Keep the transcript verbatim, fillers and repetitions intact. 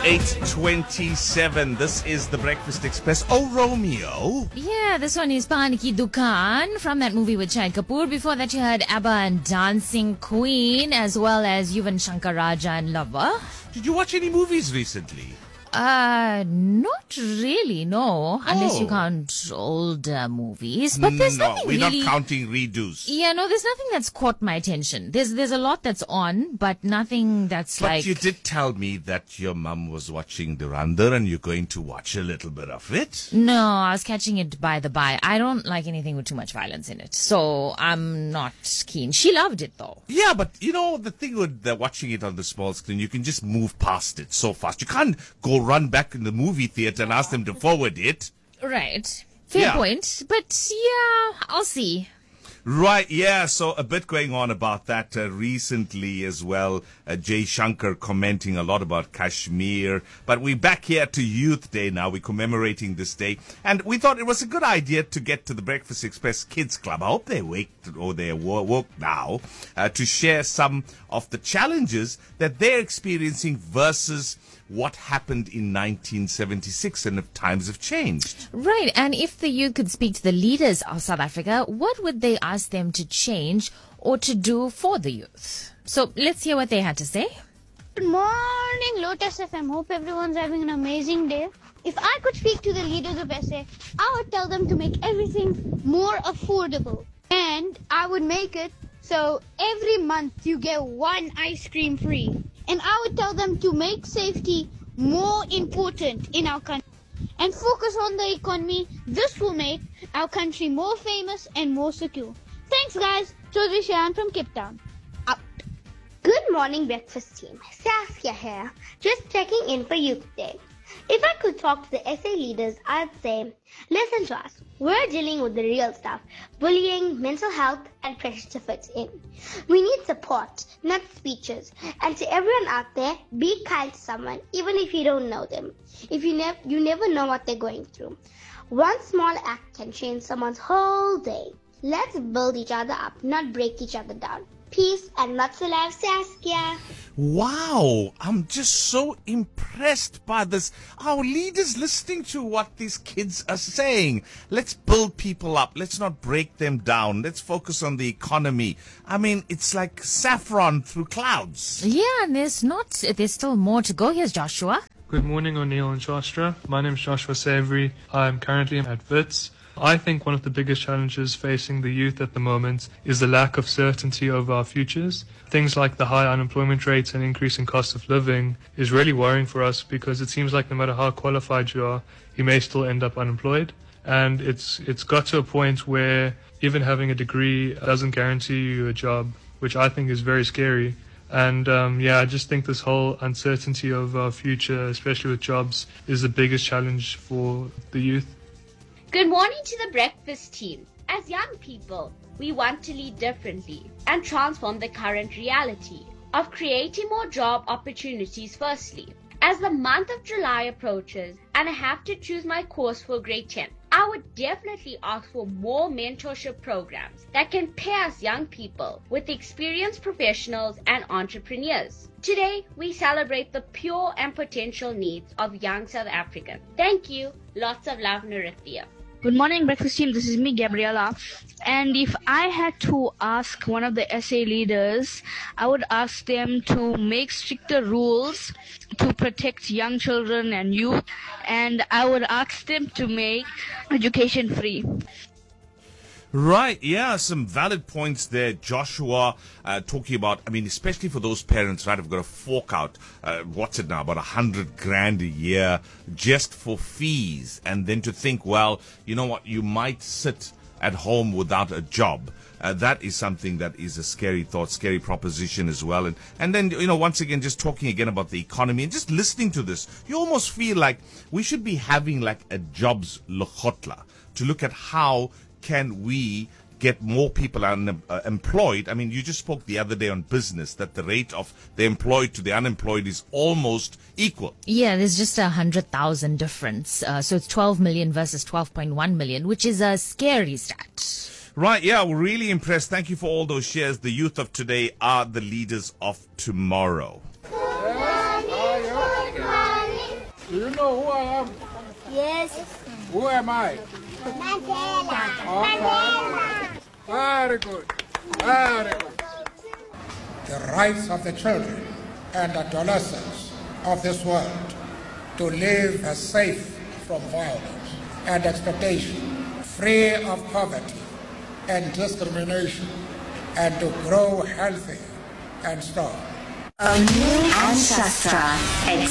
eight twenty-seven. This is the Breakfast Express. Oh, Romeo. Yeah, this one is Paan Ki Dukaan from that movie with Shahid Kapoor. Before that, you heard ABBA and Dancing Queen, as well as Yuvan Shankar Raja and Lover. Did you watch any movies recently? Uh, not really, no. Unless you Oh. count older movies. But there's no, nothing we're really... not counting redos. Yeah, no, there's nothing that's caught my attention. There's there's a lot that's on, but nothing that's But like... you did tell me that your mum was watching Durandar and you're going to watch a little bit of it. No, I was catching it by the by. I don't like anything with too much violence in it. So I'm not keen. She loved it, though. Yeah, but you know, the thing with uh, watching it on the small screen, you can just move past it so fast. You can't go run back in the movie theater and ask them to forward it. Right. Fair Yeah. point. But yeah, I'll see. Right, yeah, so a bit going on about that uh, recently as well. Uh, Jay Shankar commenting a lot about Kashmir. But we're back here to Youth Day now. We're commemorating this day. And we thought it was a good idea to get to the Breakfast Express Kids Club. I hope they're awake or they're wo- woke now uh, to share some of the challenges that they're experiencing versus what happened in nineteen seventy-six and if times have changed. Right. And if the youth could speak to the leaders of South Africa, what would they ask them to change or to do for the youth? So let's hear what they had to say. Good morning, Lotus F M. Hope everyone's having an amazing day. If I could speak to the leaders of S A, I would tell them to make everything more affordable. And I would make it so every month you get one ice cream free. And I would tell them to make safety more important in our country and focus on the economy. This will make our country more famous and more secure. Thanks, guys. Chaudhry Shayan from Cape Town. Out. Good morning, breakfast team. Saskia here, just checking in for Youth Day. If I could talk to the S A leaders, I'd say, listen to us. We're dealing with the real stuff, bullying, mental health, and pressure to fit in. We need support, not speeches. And to everyone out there, be kind to someone, even if you don't know them. If you never, you never know what they're going through. One small act can change someone's whole day. Let's build each other up, not break each other down. Peace and lots of love, Saskia. Wow, I'm just so impressed by this. Our leaders listening to what these kids are saying. Let's build people up. Let's not break them down. Let's focus on the economy. I mean, it's like saffron through clouds. Yeah, and there's not, there's still more to go. Here's Joshua. Good morning, O'Neill and Shastra. My name is Joshua Savory. I'm currently at Wits. I think one of the biggest challenges facing the youth at the moment is the lack of certainty over our futures. Things like the high unemployment rates and increasing cost of living is really worrying for us because it seems like no matter how qualified you are, you may still end up unemployed. And it's it's got to a point where even having a degree doesn't guarantee you a job, which I think is very scary. And um, yeah, I just think this whole uncertainty of our future, especially with jobs, is the biggest challenge for the youth. Good morning to the breakfast team. As young people, we want to lead differently and transform the current reality of creating more job opportunities firstly. As the month of July approaches and I have to choose my course for grade ten, I would definitely ask for more mentorship programs that can pair us young people with experienced professionals and entrepreneurs. Today, we celebrate the pure and potential needs of young South Africans. Thank you. Lots of love, Narithia. Good morning, breakfast team. This is me, Gabriella. And if I had to ask one of the S A leaders, I would ask them to make stricter rules to protect young children and youth. And I would ask them to make education free. Right, yeah, some valid points there. Joshua uh, talking about, I mean, especially for those parents, right, have got to fork out, uh, what's it now, about a hundred grand a year just for fees. And then to think, well, you know what, you might sit at home without a job. Uh, that is something that is a scary thought, scary proposition as well. And and then, you know, once again, just talking again about the economy and just listening to this, you almost feel like we should be having like a jobs lokhotla to look at how can we get more people un- uh, employed. I mean, you just spoke the other day on business that the rate of the employed to the unemployed is almost equal. Yeah, there's just a hundred thousand difference. Uh, so it's twelve million versus twelve point one million, which is a scary stat. Right, yeah, we're really impressed. Thank you for all those shares. The youth of today are the leaders of tomorrow. Good morning, good morning. know who I am? Yes. Who am I? Mandela. Okay. Very good. Very good. The rights of the children and adolescents of this world to live as safe from violence and exploitation, free of poverty and discrimination, and to grow healthy and strong. Anu and Shastra.